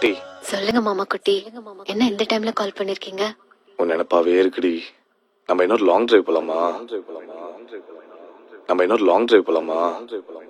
Aunty சொல்லுங்க மாமா குட்டி, என்ன இந்த டைம்ல கால் பண்ணிருக்கீங்க? உன் நினைப்பாவே இருக்குடி. நம்ம இன்னொரு லாங் டிரைவ் போலாமா?